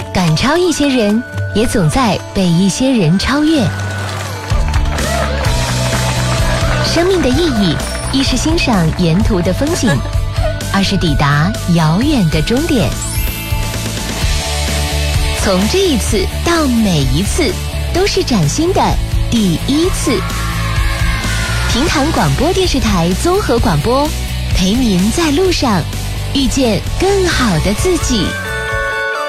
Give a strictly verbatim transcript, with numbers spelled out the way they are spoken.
赶超一些人，也总在被一些人超越。生命的意义，一是欣赏沿途的风景，二是抵达遥远的终点。从这一次到每一次，都是崭新的第一次。平潭广播电视台综合广播，陪您在路上遇见更好的自己。